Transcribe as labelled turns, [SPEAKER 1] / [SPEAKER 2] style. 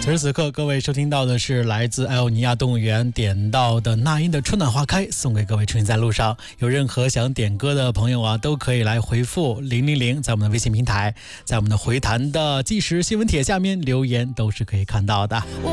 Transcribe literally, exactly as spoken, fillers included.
[SPEAKER 1] 此时此刻，各位收听到的是来自艾欧尼亚动物园点到的那英的《春暖花开》，送给各位春行在路上。有任何想点歌的朋友啊，都可以来回复零零零，在我们的微信平台，在我们的回弹的即时新闻帖下面留言，都是可以看到的。